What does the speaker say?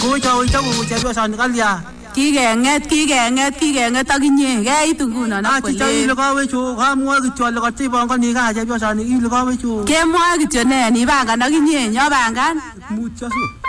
Kowe chepyosan kalya. Kikeng'et akinye keit nguno Achicha ile kawechu kamwa kityo ale katibangani kaa chepyosan ile kawechu. Kemwoe kityo ne ipangan akinye nyopangan. Mutyo su.